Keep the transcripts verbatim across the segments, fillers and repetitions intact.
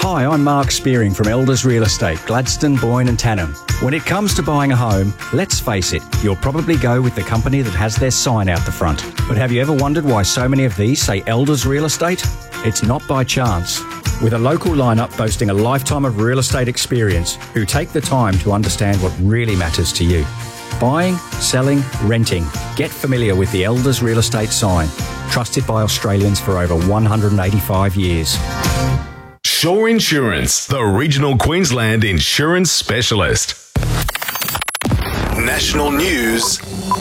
Hi, I'm Mark Spearing from Elders Real Estate, Gladstone, Boyne and Tannum. When it comes to buying a home, let's face it, you'll probably go with the company that has their sign out the front. But have you ever wondered why so many of these say Elders Real Estate? It's not by chance. With a local lineup boasting a lifetime of real estate experience who take the time to understand what really matters to you. Buying, selling, renting. Get familiar with the Elders Real Estate sign. Trusted by Australians for over one hundred eighty-five years. Shore Insurance, the regional Queensland insurance specialist. National news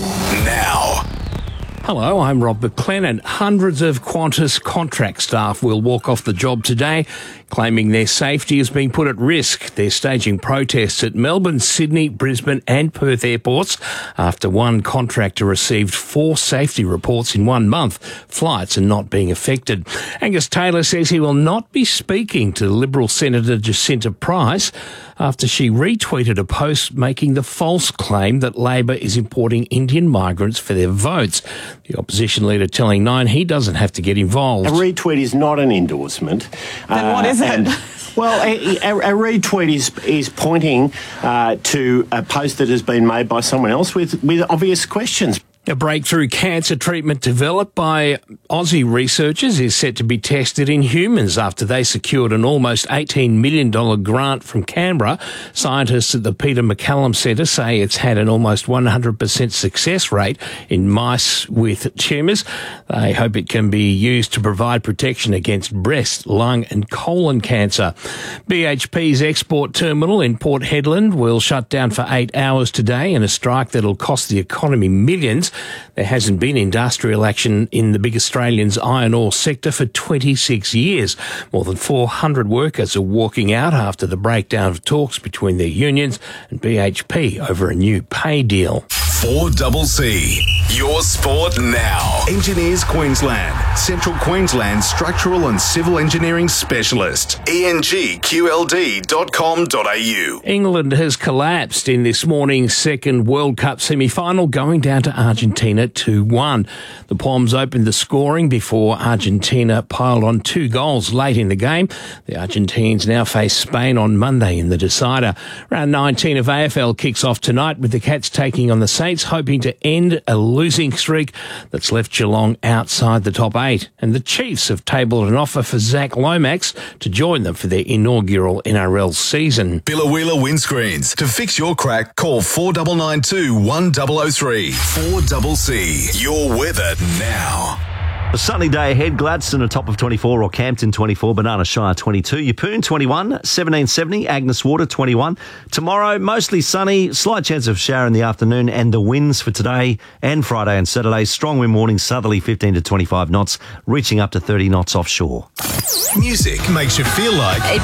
now. Hello, I'm Rob McLennan. Hundreds of Qantas contract staff will walk off the job today, claiming their safety is being put at risk. They're staging protests at Melbourne, Sydney, Brisbane and Perth airports after one contractor received four safety reports in one month. Flights are not being affected. Angus Taylor says he will not be speaking to Liberal Senator Jacinta Price after she retweeted a post making the false claim that Labor is importing Indian migrants for their votes. The opposition leader telling Nine he doesn't have to get involved. A retweet is not an endorsement. Then uh, what is it? And, well, a, a, a retweet is is pointing uh, to a post that has been made by someone else with, with obvious questions. A breakthrough cancer treatment developed by Aussie researchers is set to be tested in humans after they secured an almost eighteen million dollars grant from Canberra. Scientists at the Peter MacCallum Centre say it's had an almost one hundred percent success rate in mice with tumours. They hope it can be used to provide protection against breast, lung and colon cancer. B H P's export terminal in Port Hedland will shut down for eight hours today in a strike that'll cost the economy millions. There hasn't been industrial action in the big Australian's iron ore sector for twenty-six years. More than four hundred workers are walking out after the breakdown of talks between their unions and B H P over a new pay deal. four C C, your sport now. Engineers Queensland, Central Queensland Structural and Civil Engineering Specialist. E N G Q L D dot com dot a u. England has collapsed in this morning's second World Cup semi-final, going down to Argentina two one. The Poms opened the scoring before Argentina piled on two goals late in the game. The Argentines now face Spain on Monday in the decider. Round nineteen of A F L kicks off tonight with the Cats taking on the Saints, hoping to end a losing streak that's left Geelong outside the top eight. And the Chiefs have tabled an offer for Zach Lomax to join them for their inaugural N R L season. Billa Wheeler Windscreens. To fix your crack, call four nine nine two, one zero zero three. four C C, your weather now. A sunny day ahead. Gladstone a top of twenty-four, or Campton twenty-four, Banana Shire twenty-two, Yeppoon twenty-one, seventeen seventy, Agnes Water twenty-one. Tomorrow, mostly sunny, slight chance of shower in the afternoon, and the winds for today and Friday and Saturday. Strong wind warning, southerly fifteen to twenty-five knots, reaching up to thirty knots offshore. Music makes you feel like... It